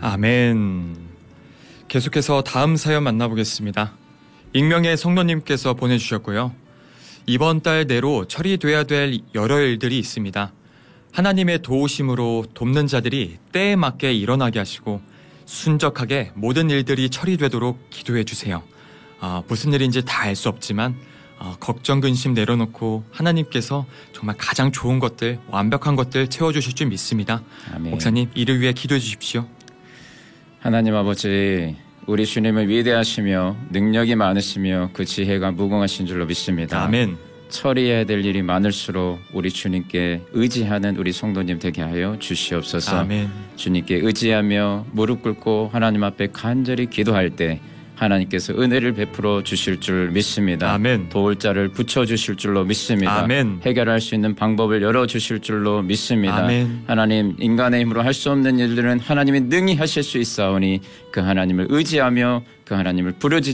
아멘. 계속해서 다음 사연 만나보겠습니다. 익명의 성도님께서 보내주셨고요. 이번 달 내로 처리돼야 될 여러 일들이 있습니다. 하나님의 도우심으로 돕는 자들이 때에 맞게 일어나게 하시고 순적하게 모든 일들이 처리되도록 기도해 주세요. 무슨 일인지 다 알 수 없지만 걱정 근심 내려놓고 하나님께서 정말 가장 좋은 것들, 완벽한 것들 채워주실 줄 믿습니다. 아멘. 목사님, 이를 위해 기도해 주십시오. 하나님 아버지, 우리 주님은 위대하시며 능력이 많으시며 그 지혜가 무궁하신 줄로 믿습니다. 아멘. 처리해야 될 일이 많을수록 우리 주님께 의지하는 우리 성도님 되게 하여 주시옵소서. 아멘. 주님께 의지하며 무릎 꿇고 하나님 앞에 간절히 기도할 때 하나님께서 은혜를 베풀어 주실 줄 믿습니다. 아멘. 도울 자를 붙여주실 줄로 믿습니다. 아멘. 해결할 수 있는 방법을 열어주실 줄로 믿습니다. 아멘. 하나님, 인간의 힘으로 할 수 없는 일들은 하나님이 능히 하실 수 있사오니 그 하나님을 의지하며 그 하나님을 부르짖